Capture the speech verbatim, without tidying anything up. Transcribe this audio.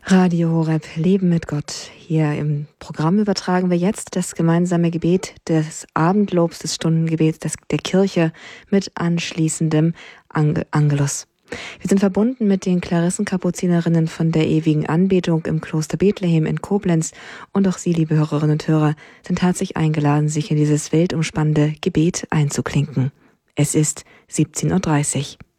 Radio Horeb, Leben mit Gott. Hier im Programm übertragen wir jetzt das gemeinsame Gebet des Abendlobs, des Stundengebets des, der Kirche mit anschließendem Ange- Angelus. Wir sind verbunden mit den Klarissenkapuzinerinnen von der ewigen Anbetung im Kloster Bethlehem in Koblenz, und auch Sie, liebe Hörerinnen und Hörer, sind herzlich eingeladen, sich in dieses weltumspannende Gebet einzuklinken. Es ist siebzehn Uhr dreißig.